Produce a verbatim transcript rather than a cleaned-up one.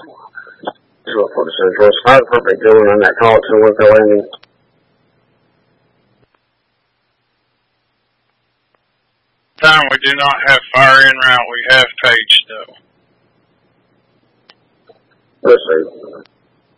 Zero for the Central. Fire Department doing on that call to Wilco Landing. Time we do not have fire en route. We have paged though. Let's see.